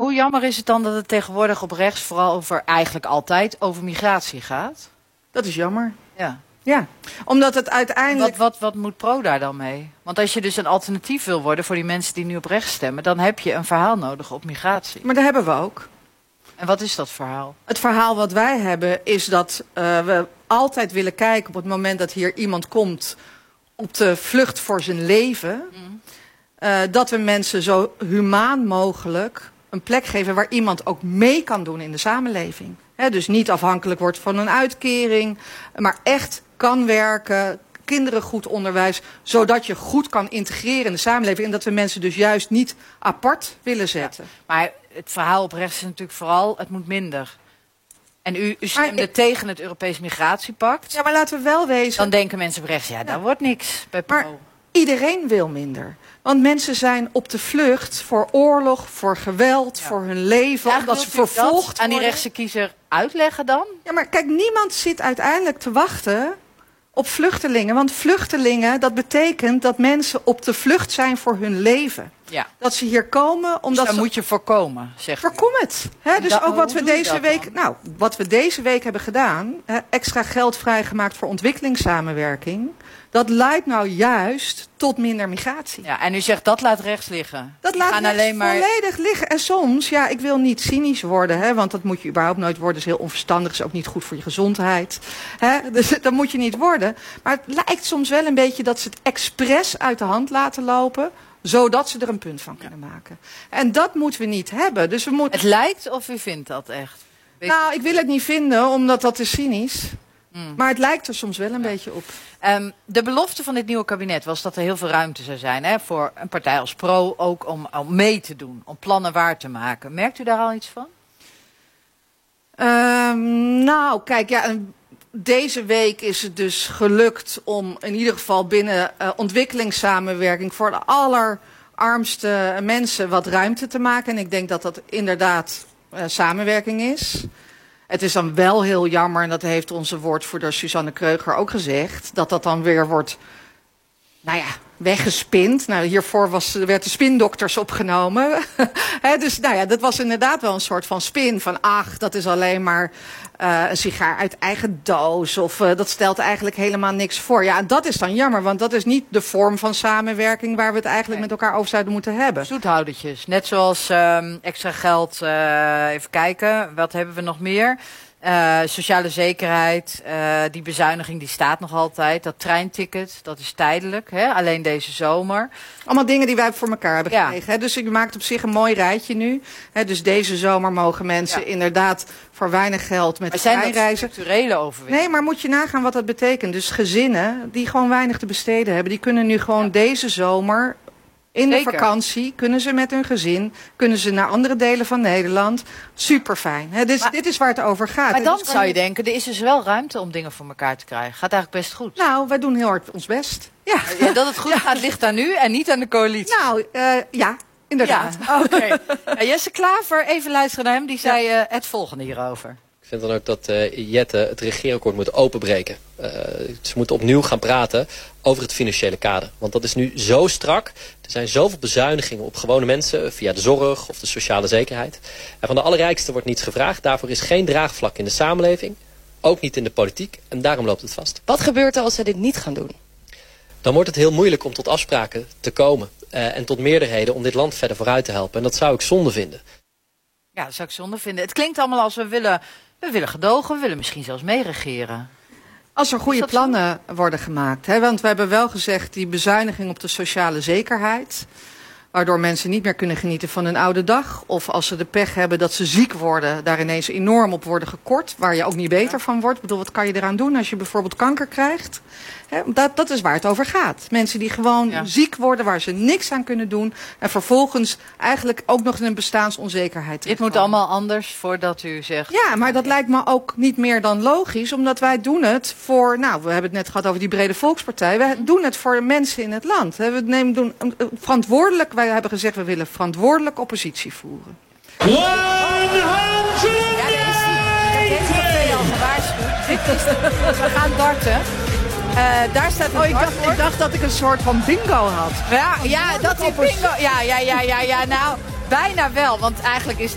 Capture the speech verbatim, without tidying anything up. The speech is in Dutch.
hoe jammer is het dan dat het tegenwoordig op rechts vooral over, eigenlijk altijd, over migratie gaat? Dat is jammer. Ja. Ja, omdat het uiteindelijk... Wat, wat, wat moet Pro daar dan mee? Want als je dus een alternatief wil worden voor die mensen die nu op rechts stemmen, dan heb je een verhaal nodig op migratie. Maar dat hebben we ook. En wat is dat verhaal? Het verhaal wat wij hebben is dat uh, we altijd willen kijken op het moment dat hier iemand komt op de vlucht voor zijn leven. Mm. Uh, dat we mensen zo humaan mogelijk een plek geven waar iemand ook mee kan doen in de samenleving. He, dus niet afhankelijk wordt van een uitkering, maar echt kan werken, kinderen goed onderwijs, zodat je goed kan integreren in de samenleving. En dat we mensen dus juist niet apart willen zetten. Ja, maar het verhaal op rechts is natuurlijk vooral, het moet minder. En u, u stemde ik, tegen het Europees Migratiepact. Ja, maar laten we wel wezen. Dan denken mensen op rechts, ja, daar ja. wordt niks bij Pro. Maar iedereen wil minder. Want mensen zijn op de vlucht voor oorlog, voor geweld, ja. voor hun leven. Ja, omdat ze vervolgd worden. Aan die rechtse kiezer uitleggen dan? Ja, maar kijk, niemand zit uiteindelijk te wachten op vluchtelingen. Want vluchtelingen, dat betekent dat mensen op de vlucht zijn voor hun leven. Ja. Dat ze hier komen omdat dus dat ze... moet je voorkomen, zeg je. Voorkom het. He, dus da, ook wat we deze week, dan? nou, wat we deze week hebben gedaan, he, extra geld vrijgemaakt voor ontwikkelingssamenwerking. Dat leidt nou juist tot minder migratie. Ja, en u zegt dat laat rechts liggen. Dat Die laat gaan rechts alleen maar... volledig liggen. En soms, ja, ik wil niet cynisch worden, hè, want dat moet je überhaupt nooit worden. Dat is heel onverstandig, is ook niet goed voor je gezondheid. Hè, dus dat moet je niet worden. Maar het lijkt soms wel een beetje dat ze het expres uit de hand laten lopen, zodat ze er een punt van kunnen maken. En dat moeten we niet hebben. Dus we moeten... Het lijkt of u vindt dat echt? Weet nou, ik wil het niet vinden, omdat dat is cynisch. Mm. Maar het lijkt er soms wel een ja. beetje op. Um, de belofte van dit nieuwe kabinet was dat er heel veel ruimte zou zijn, hè, voor een partij als Pro ook om, om mee te doen, om plannen waar te maken. Merkt u daar al iets van? Um, nou, kijk, ja, deze week is het dus gelukt om in ieder geval binnen uh, ontwikkelingssamenwerking voor de allerarmste mensen wat ruimte te maken. En ik denk dat dat inderdaad uh, samenwerking is. Het is dan wel heel jammer, en dat heeft onze woordvoerder Suzanne Kreuger ook gezegd, dat dat dan weer wordt, nou ja, weggespind. Nou, hiervoor was, werd de spindokters opgenomen. He, dus nou ja, dat was inderdaad wel een soort van spin van, ach, dat is alleen maar uh, een sigaar uit eigen doos. Of uh, dat stelt eigenlijk helemaal niks voor. Ja, en dat is dan jammer, want dat is niet de vorm van samenwerking waar we het eigenlijk nee. met elkaar over zouden moeten hebben. Zoethoudertjes, net zoals um, extra geld, uh, even kijken, wat hebben we nog meer? Uh, sociale zekerheid, uh, die bezuiniging die staat nog altijd. Dat treinticket, dat is tijdelijk, hè? Alleen deze zomer. Allemaal dingen die wij voor elkaar hebben ja. gekregen. Hè? Dus je maakt op zich een mooi rijtje nu. Hè? Dus deze zomer mogen mensen ja. inderdaad voor weinig geld met de trein reizen. Zijn dat structurele overwinningen? Nee, maar moet je nagaan wat dat betekent. Dus gezinnen die gewoon weinig te besteden hebben, die kunnen nu gewoon ja. deze zomer in Zeker. de vakantie, kunnen ze met hun gezin, kunnen ze naar andere delen van Nederland. Super fijn. Hè? Dus maar, dit is waar het over gaat. Maar dan dus zou je denken, er is dus wel ruimte om dingen voor elkaar te krijgen. Gaat eigenlijk best goed. Nou, wij doen heel hard ons best. Ja. Ja, dat het goed ja. gaat ligt aan u en niet aan de coalitie. Nou, uh, ja, inderdaad. Ja, Oké. Okay. Ja, Jesse Klaver, even luisteren naar hem. Die zei uh, het volgende hierover. Ik vind dan ook dat uh, Jette het regeerakkoord moet openbreken. Uh, ze moeten opnieuw gaan praten over het financiële kader. Want dat is nu zo strak. Er zijn zoveel bezuinigingen op gewone mensen via de zorg of de sociale zekerheid. En van de allerrijksten wordt niets gevraagd. Daarvoor is geen draagvlak in de samenleving. Ook niet in de politiek. En daarom loopt het vast. Wat gebeurt er als ze dit niet gaan doen? Dan wordt het heel moeilijk om tot afspraken te komen. Uh, en tot meerderheden om dit land verder vooruit te helpen. En dat zou ik zonde vinden. Ja, dat zou ik zonde vinden. Het klinkt allemaal als we willen... We willen gedogen, we willen misschien zelfs meeregeren. Als er goede plannen zo? worden gemaakt. Hè? Want we hebben wel gezegd, die bezuiniging op de sociale zekerheid, waardoor mensen niet meer kunnen genieten van hun oude dag. Of als ze de pech hebben dat ze ziek worden, daar ineens enorm op worden gekort. Waar je ook niet beter ja. van wordt. Ik bedoel, wat kan je eraan doen als je bijvoorbeeld kanker krijgt? He, dat, dat is waar het over gaat. Mensen die gewoon ja. ziek worden, waar ze niks aan kunnen doen. En vervolgens eigenlijk ook nog in een bestaansonzekerheid. Dit moet allemaal anders voordat u zegt... Ja, maar dat lijkt me ook niet meer dan logisch. Omdat wij doen het voor... Nou, we hebben het net gehad over die brede volkspartij. Wij doen het voor de mensen in het land. We nemen, doen verantwoordelijk... Wij hebben gezegd, we willen verantwoordelijk oppositie voeren. honderddertig! Ja, daar is hij. Dat heeft de twee al gewaarschuwd. Dit is de... We gaan darten. Uh, daar staat oh, ik dacht, ik dacht dat ik een soort van bingo had. Ja, ja dat is bingo. Ja, ja, ja, ja, ja, nou, bijna wel. Want eigenlijk is